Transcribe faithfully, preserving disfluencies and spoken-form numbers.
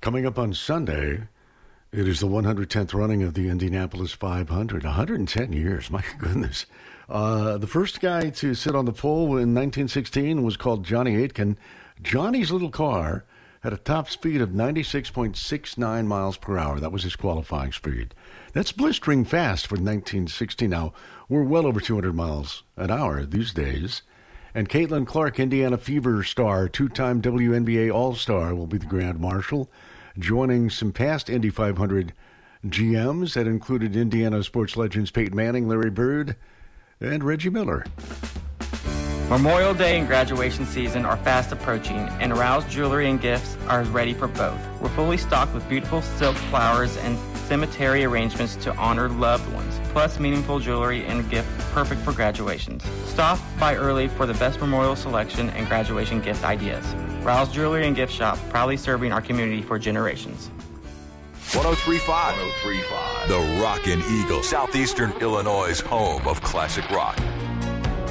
Coming up on Sunday, it is the one hundred tenth running of the Indianapolis five hundred. one hundred ten years, my goodness. Uh, the first guy to sit on the pole in nineteen sixteen was called Johnny Aitken. Johnny's little car had a top speed of ninety-six point six nine miles per hour. That was his qualifying speed. That's blistering fast for nineteen sixty. Now, we're well over two hundred miles an hour these days. And Caitlin Clark, Indiana Fever star, two-time W N B A All-Star, will be the Grand Marshal, joining some past Indy five hundred G Ms that included Indiana sports legends Peyton Manning, Larry Bird, and Reggie Miller. Memorial Day and graduation season are fast approaching, and Rouse Jewelry and Gifts are ready for both. We're fully stocked with beautiful silk flowers and cemetery arrangements to honor loved ones, plus meaningful jewelry and gift perfect for graduations. Stop by early for the best memorial selection and graduation gift ideas. Rouse Jewelry and Gift Shop, proudly serving our community for generations. one oh three point five. one oh three point five. The Rockin' Eagle, Southeastern Illinois' home of classic rock.